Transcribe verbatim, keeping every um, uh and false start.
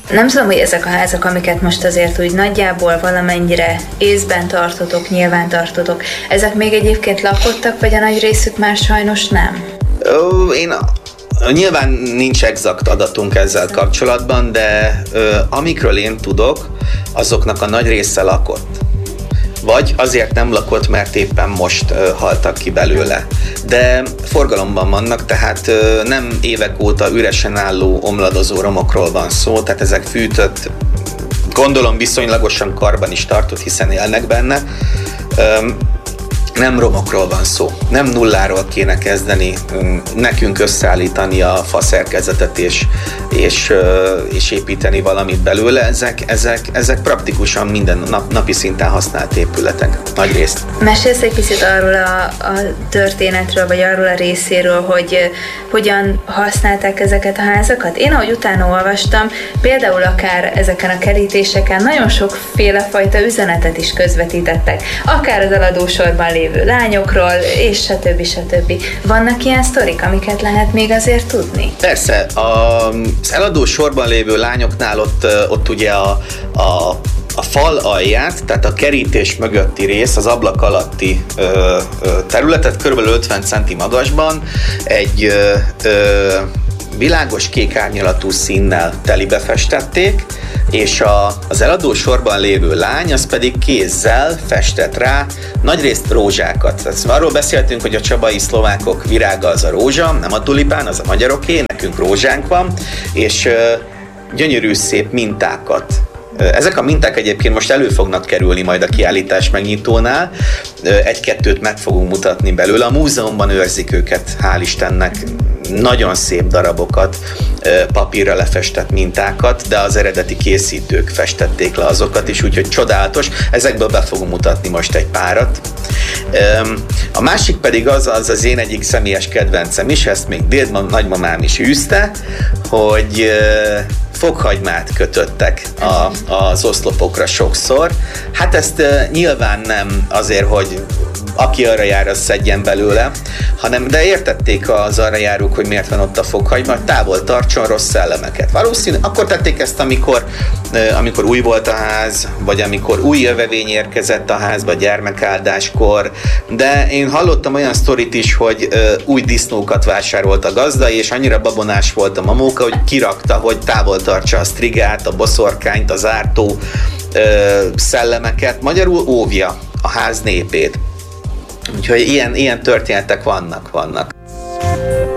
Nem tudom, hogy ezek a házak, amiket most azért úgy nagyjából valamennyire észben tartotok, nyilván tartotok, ezek még egyébként lakottak, vagy a nagy részük már sajnos nem? Ó, én nyilván nincs exakt adatunk ezzel kapcsolatban, de ö, amikről én tudok, azoknak a nagy része lakott. Vagy azért nem lakott, mert éppen most ö, haltak ki belőle. De forgalomban vannak, tehát ö, nem évek óta üresen álló, omladozó romokról van szó, tehát ezek fűtött, gondolom viszonylagosan karban is tartott, hiszen élnek benne. Ö, Nem romokról van szó, nem nulláról kéne kezdeni, nekünk összeállítani a faszerkezetet és, és, és építeni valamit belőle. Ezek, ezek, ezek praktikusan minden nap, napi szinten használt épületek, nagy részt. Mesélsz egy picit arról a, a történetről, vagy arról a részéről, hogy hogyan használták ezeket a házakat? Én, ahogy utána olvastam, például akár ezeken a kerítéseken nagyon sokféle fajta üzenetet is közvetítettek. Akár az eladósorban lévő lányokról, és stb. stb. Vannak ilyen sztorik, amiket lehet még azért tudni? Persze, az eladó sorban lévő lányoknál ott, ott ugye a, a, a fal alját, tehát a kerítés mögötti rész, az ablak alatti ö, ö, területet körülbelül ötven centi magasban egy ö, ö, világos kék árnyalatú színnel telibe festették, és a, az eladó sorban lévő lány az pedig kézzel festett rá nagyrészt rózsákat. Tehát arról beszéltünk, hogy a csabai szlovákok virága az a rózsa, nem a tulipán, az a magyaroké, nekünk rózsánk van, és ö, gyönyörű szép mintákat. Ezek a minták egyébként most elő fognak kerülni majd a kiállítás megnyitónál, egy-kettőt meg fogunk mutatni belőle. A múzeumban őrzik őket, hál' Istennek, nagyon szép darabokat, papírra lefestett mintákat, de az eredeti készítők festették le azokat is, úgyhogy csodálatos. Ezekből be fogunk mutatni most egy párat. A másik pedig az, az az én egyik személyes kedvencem is, ezt még dél nagymamám is űzte, hogy fokhagymát kötöttek a, az oszlopokra sokszor. Hát ezt uh, nyilván nem azért, hogy aki arra jár, az szedjen belőle, hanem de értették az arra járók, hogy miért van ott a fokhagyma, hogy távol tartson rossz szellemeket. Valószínű, akkor tették ezt, amikor, uh, amikor új volt a ház, vagy amikor új jövevény érkezett a házba gyermekáldáskor, de én hallottam olyan sztorit is, hogy uh, új disznókat vásárolt a gazda, és annyira babonás volt a mamóka, hogy kirakta, hogy távol tartsa a strigát, a boszorkányt, az ártó ö, szellemeket, magyarul óvja a ház népét. Úgyhogy ilyen, ilyen történetek vannak, vannak.